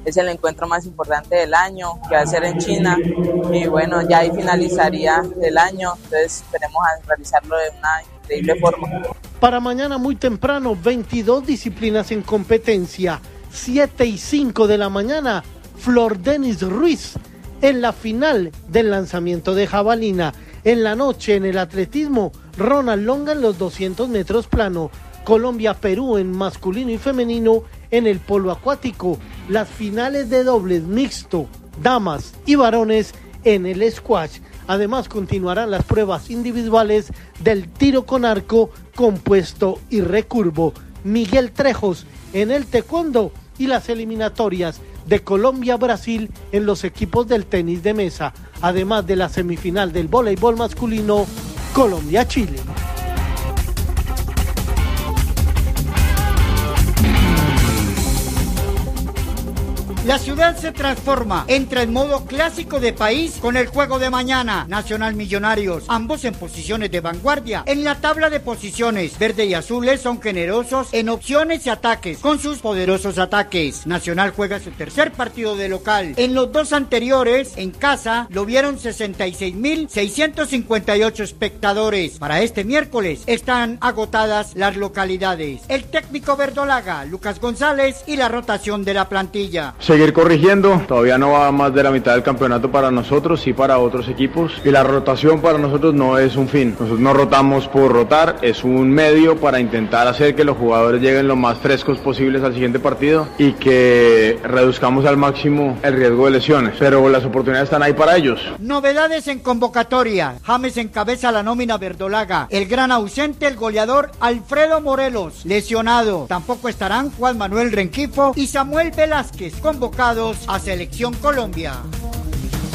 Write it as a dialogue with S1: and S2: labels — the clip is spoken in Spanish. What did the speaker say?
S1: es el encuentro más importante del año, que va a ser en China, y bueno, ya ahí finalizaría el año, entonces esperemos a realizarlo de una increíble forma.
S2: Para mañana muy temprano, 22 disciplinas en competencia, 7 y 5 de la mañana, Flor Denis Ruiz en la final del lanzamiento de jabalina. En la noche, en el atletismo, Ronald Longa en los 200 metros plano, Colombia-Perú en masculino y femenino. En el polo acuático, las finales de dobles mixto, damas y varones en el squash. Además, continuarán las pruebas individuales del tiro con arco, compuesto y recurvo. Miguel Trejos en el taekwondo y las eliminatorias de Colombia-Brasil en los equipos del tenis de mesa, además de la semifinal del voleibol masculino Colombia-Chile.
S3: La ciudad se transforma, entra en modo clásico de país con el juego de mañana. Nacional Millonarios, ambos en posiciones de vanguardia. En la tabla de posiciones, verde y azules son generosos en opciones y ataques, con sus poderosos ataques. Nacional juega su tercer partido de local. En los dos anteriores, en casa, lo vieron 66.658 espectadores. Para este miércoles están agotadas las localidades. El técnico verdolaga, Lucas González, y la rotación de la plantilla.
S4: Seguir corrigiendo, todavía no va más de la mitad del campeonato para nosotros, sí para otros equipos, y la rotación para nosotros no es un fin, nosotros no rotamos por rotar, es un medio para intentar hacer que los jugadores lleguen lo más frescos posibles al siguiente partido y que reduzcamos al máximo el riesgo de lesiones, pero las oportunidades están ahí para ellos.
S3: Novedades en convocatoria, James encabeza la nómina verdolaga, el gran ausente, el goleador Alfredo Morelos, lesionado, tampoco estarán Juan Manuel Renquifo y Samuel Velázquez, convocados a Selección Colombia.